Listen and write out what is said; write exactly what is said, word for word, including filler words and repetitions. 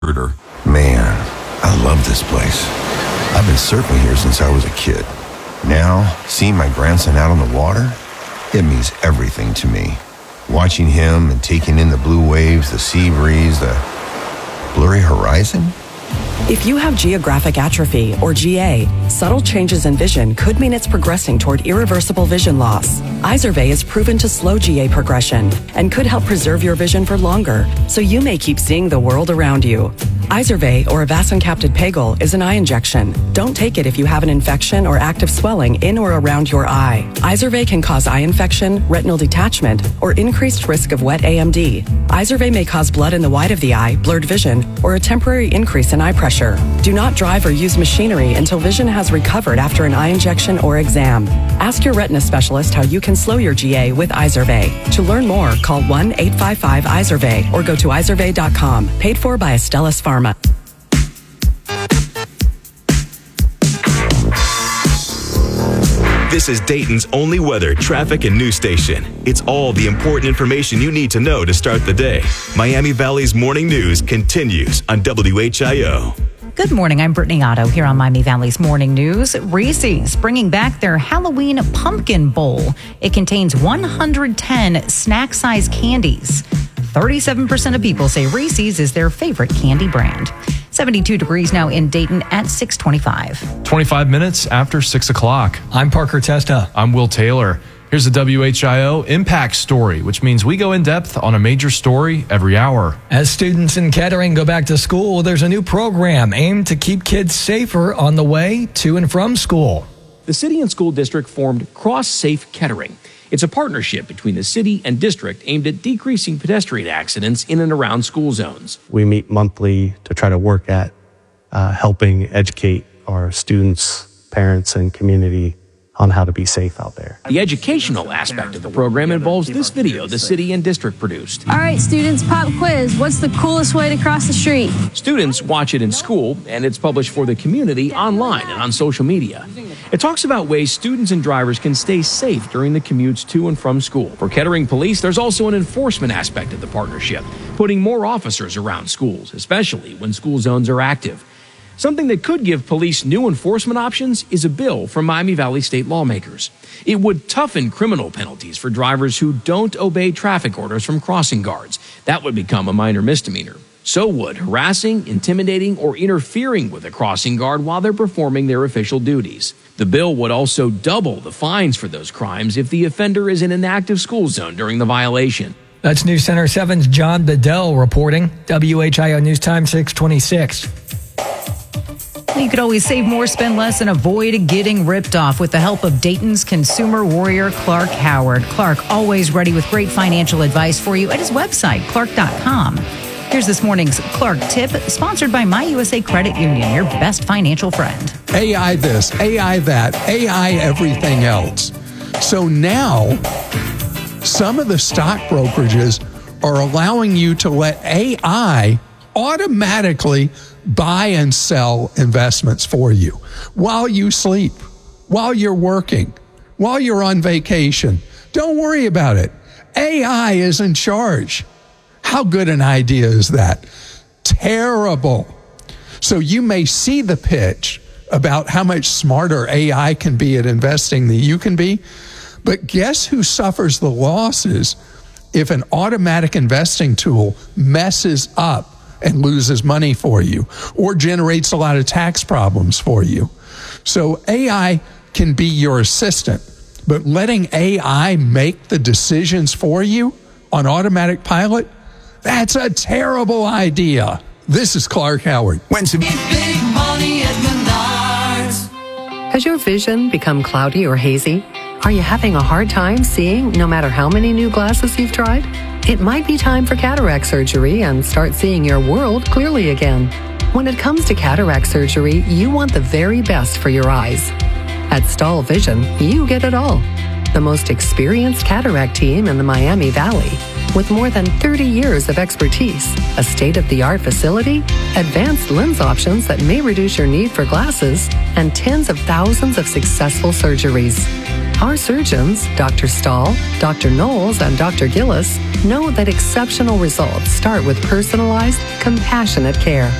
Man, I love this place. I've been surfing here since I was a kid. Now, seeing my grandson out on the water, it means everything to me. Watching him and taking in the blue waves, the sea breeze, the blurry horizon. If you have geographic atrophy, or G A, subtle changes in vision could mean it's progressing toward irreversible vision loss. Izervay is proven to slow G A progression and could help preserve your vision for longer, so you may keep seeing the world around you. Izervay, or avacincaptad pegol, is an eye injection. Don't take it if you have an infection or active swelling in or around your eye. Izervay can cause eye infection, retinal detachment, or increased risk of wet A M D. Izervay may cause blood in the white of the eye, blurred vision, or a temporary increase in eye pressure. Do not drive or use machinery until vision has recovered after an eye injection or exam. Ask your retina specialist how you can slow your G A with Izervay. To learn more, call one eight five five Izervay or go to izervay dot com. Paid for by Astellas Pharma. This is Dayton's only weather, traffic, and news station. It's all the important information you need to know to start the day. Miami Valley's morning news continues on W H I O. Good morning. I'm Brittany Otto here on Miami Valley's Morning News. Reese's bringing back their Halloween Pumpkin Bowl. It contains one hundred ten snack-sized candies. thirty-seven percent of people say Reese's is their favorite candy brand. seventy-two degrees now in Dayton at six twenty-five. twenty-five minutes after six o'clock. I'm Parker Testa. I'm Will Taylor. Here's the W H I O Impact Story, which means we go in depth on a major story every hour. As students in Kettering go back to school, there's a new program aimed to keep kids safer on the way to and from school. The city and school district formed Cross Safe Kettering. It's a partnership between the city and district aimed at decreasing pedestrian accidents in and around school zones. We meet monthly to try to work at uh, helping educate our students, parents, and community on how to be safe out there. The educational aspect of the program involves this video the city and district produced. All right, students, pop quiz. What's the coolest way to cross the street? Students watch it in school, and it's published for the community online and on social media. It talks about ways students and drivers can stay safe during the commutes to and from school. For Kettering Police, there's also an enforcement aspect of the partnership, putting more officers around schools, especially when school zones are active. Something that could give police new enforcement options is a bill from Miami Valley state lawmakers. It would toughen criminal penalties for drivers who don't obey traffic orders from crossing guards. That would become a minor misdemeanor. So would harassing, intimidating, or interfering with a crossing guard while they're performing their official duties. The bill would also double the fines for those crimes if the offender is in an active school zone during the violation. That's News Center seven's John Bedell reporting. W H I O News Time six twenty-six. You could always save more, spend less, and avoid getting ripped off with the help of Dayton's consumer warrior, Clark Howard. Clark, always ready with great financial advice for you at his website, clark dot com. Here's this morning's Clark Tip, sponsored by My U S A Credit Union, your best financial friend. A I this, A I that, A I everything else. So now, some of the stock brokerages are allowing you to let A I automatically buy and sell investments for you while you sleep, while you're working, while you're on vacation. Don't worry about it. A I is in charge. How good an idea is that? Terrible. So you may see the pitch about how much smarter A I can be at investing than you can be, but guess who suffers the losses if an automatic investing tool messes up and loses money for you or generates a lot of tax problems for you? So A I can be your assistant, but letting A I make the decisions for you on automatic pilot, that's a terrible idea. This is Clark Howard. When to big money at Menards. Has your vision become cloudy or hazy? Are you having a hard time seeing no matter how many new glasses you've tried? It might be time for cataract surgery and start seeing your world clearly again. When it comes to cataract surgery, you want the very best for your eyes. At Stahl Vision, you get it all. The most experienced cataract team in the Miami Valley, with more than thirty years of expertise, a state-of-the-art facility, advanced lens options that may reduce your need for glasses, and tens of thousands of successful surgeries. Our surgeons, Doctor Stahl, Doctor Knowles, and Doctor Gillis, know that exceptional results start with personalized, compassionate care.